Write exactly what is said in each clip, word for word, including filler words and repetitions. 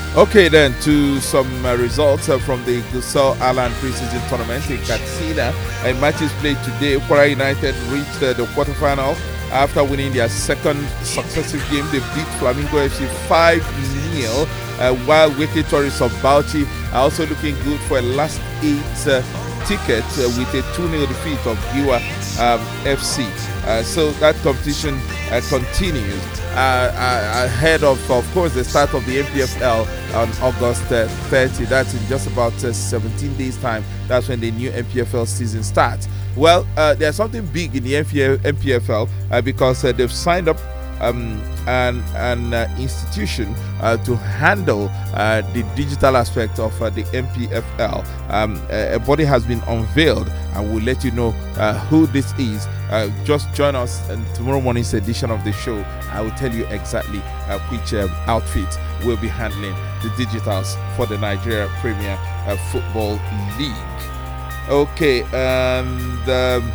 Okay, then to some uh, results uh, from the Gusau Island preseason tournament in Katsina. In matches played today, Kwara United reached uh, the quarterfinal after winning their second successive game. They beat Flamingo F C five nil, uh, while Wiki Tourists of Bauchi are also looking good for a last eight uh, ticket uh, with a two nil defeat of Giwa um, F C. Uh, so that competition uh, continues uh, uh, ahead of, of course, the start of the M P F L on August uh, thirtieth. That's in just about uh, seventeen days' time. That's when the new M P F L season starts. Well, uh, there's something big in the M P F L uh, because uh, they've signed up um, an, an uh, institution uh, to handle uh, the digital aspect of uh, the M P F L. Um, a, a body has been unveiled, and we'll let you know uh, who this is. Uh, just join us in tomorrow morning's edition of the show. I will tell you exactly uh, which uh, outfit will be handling the digitals for the Nigeria Premier uh, Football League. Okay, and um,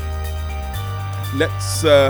let's uh,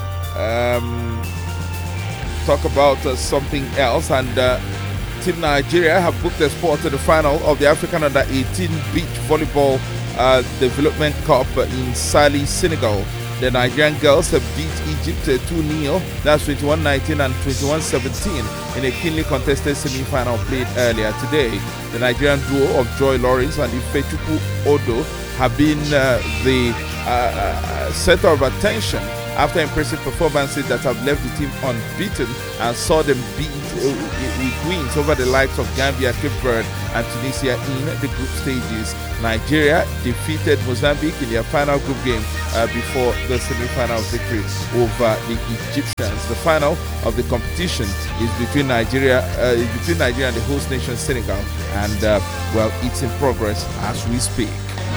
um, talk about uh, something else. And uh, Team Nigeria have booked a spot to the final of the African Under eighteen Beach Volleyball uh, Development Cup in Sali, Senegal. The Nigerian girls have beat Egypt two nil, that's twenty-one nineteen and twenty-one seventeen, in a keenly contested semi-final played earlier today. The Nigerian duo of Joy Lawrence and Ifechukwu Odo have been uh, the uh, uh, center of attention after impressive performances that have left the team unbeaten and saw them beat uh, with wins over the likes of Gambia, Cape Verde and Tunisia in the group stages. Nigeria defeated Mozambique in their final group game uh, before the semi-final victory over the Egyptians. The final of the competition is between Nigeria, uh, between Nigeria and the host nation Senegal, and uh, well, it's in progress as we speak.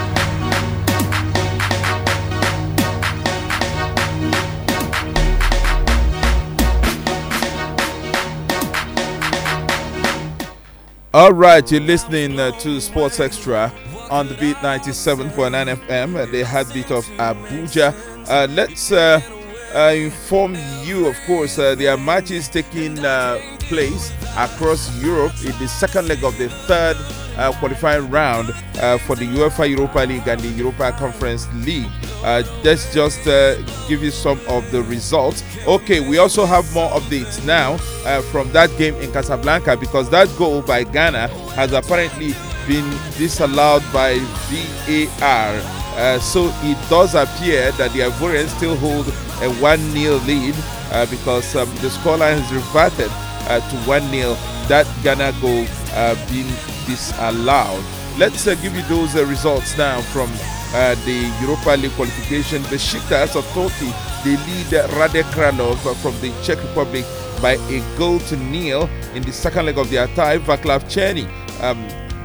All right, you're listening uh, to Sports Extra on the Beat ninety-seven point nine F M, uh, the heartbeat of Abuja. Uh, let's uh, uh, inform you, of course, uh, there are matches taking uh, place across Europe in the second leg of the third uh, qualifying round uh, for the UEFA Europa League and the Europa Conference League. Uh, let's just uh, give you some of the results. Okay, we also have more updates now uh, from that game in Casablanca, because that goal by Ghana has apparently been disallowed by V A R. Uh, so it does appear that the Ivorians still hold a one nil lead uh, because um, the scoreline has reverted uh, to one nil. That Ghana goal uh, being disallowed. Let's uh, give you those uh, results now from Uh, the Europa League qualification. The Besiktas of Turkey, they lead uh, Radek Kralov uh, from the Czech Republic by a goal to nil in the second leg of their tie. Vaclav Černý, um,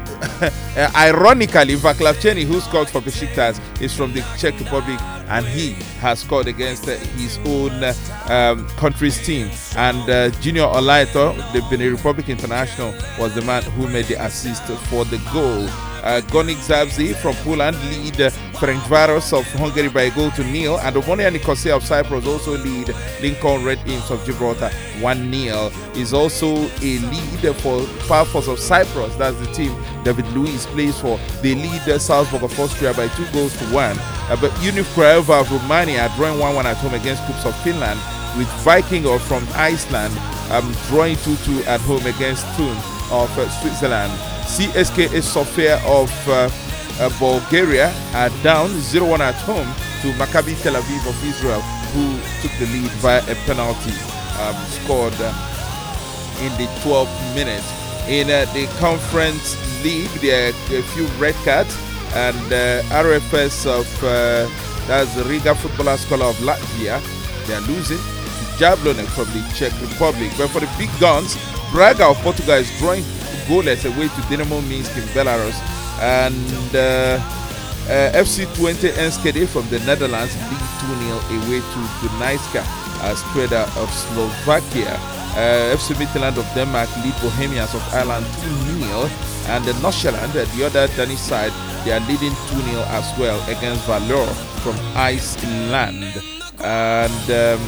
uh, ironically, Vaclav Černý, who scored for Besiktas, is from the Czech Republic, and he has scored against uh, his own uh, um, country's team. And uh, Junior Olaito, the Benin Republic international, was the man who made the assist for the goal. Uh, Gonik Zabzi from Poland lead uh, Ferencváros of Hungary by a goal to nil, and Omonia Nicosia of Cyprus also lead Lincoln Red Imps of Gibraltar one nil. Is also a lead for Pafos of Cyprus, that's the team David Luiz plays for. They lead uh, Salzburg of Austria by two goals to one. Uh, but Unif Craiova of Romania drawing one one at home against Kups of Finland, with Vikingo from Iceland um, drawing two two at home against Thun of uh, Switzerland. C S K A Sofia of uh, uh, Bulgaria are down zero one at home to Maccabi Tel Aviv of Israel, who took the lead via a penalty um, scored uh, in the twelfth minute. In uh, the Conference League, there are a few red cards, and uh, R F S of uh, that's the Riga Footballer Scholar of Latvia, they are losing to Jablonec from the Czech Republic. But for the big guns, Braga of Portugal is drawing goalless away to Dynamo Minsk in Belarus, and uh, uh, F C twenty Enschede from the Netherlands lead two nil away to Dunajska uh, Streda of Slovakia. uh, F C Midtjylland of Denmark lead Bohemians of Ireland two nil, and the Nordsjælland, uh, the other Danish side, they are leading two nil as well against Valor from Iceland. And um,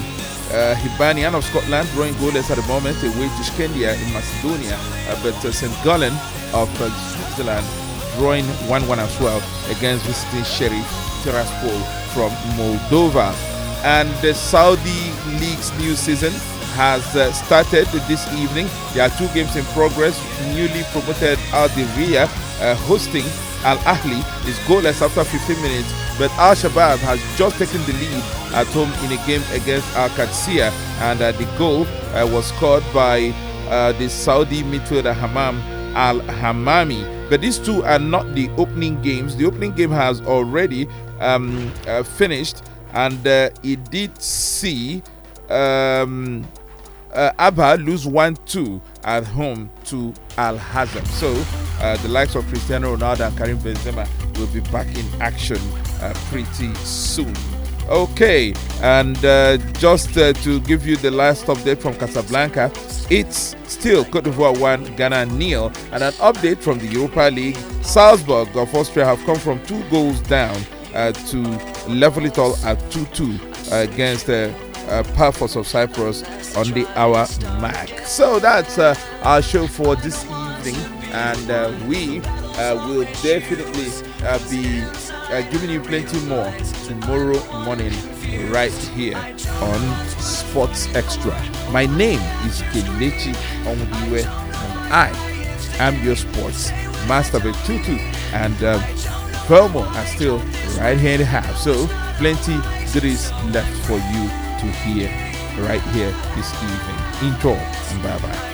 uh, Hibernian of Scotland drawing goalless at the moment away to Scandia in Macedonia, uh, but uh, Saint Gallen of uh, Switzerland drawing one one as well against visiting Sheriff Tiraspol from Moldova. And the Saudi League's new season has uh, started this evening. There are two games in progress. Newly promoted Al Diriyah uh, hosting Al Ahli is goalless after fifteen minutes, but Al Shabab has just taken the lead at home in a game against Al Qadsiya, and uh, the goal uh, was scored by uh, the Saudi midfielder Hammam Al Hammami. But these two are not the opening games. The opening game has already um, uh, finished, and uh, it did see um, uh, Abha lose one two at home to Al Hazm. So uh, the likes of Cristiano Ronaldo and Karim Benzema will be back in action uh, pretty soon. Okay, and uh, just uh, to give you the last update from Casablanca, it's still Cote d'Ivoire one, Ghana nil, and an update from the Europa League. Salzburg of Austria have come from two goals down uh, to level it all at two two uh, against the uh, Paphos of Cyprus on the hour mark. So that's uh, our show for this evening, and uh, we uh, will definitely uh, be uh, giving you plenty more tomorrow morning right here on Sports Extra. My name is Kelechi Ondiwe, and I am your sports master Betutu, and um, Velmo are still right here in the house. So plenty goodies left for you to hear right here this evening. Enjoy and bye bye.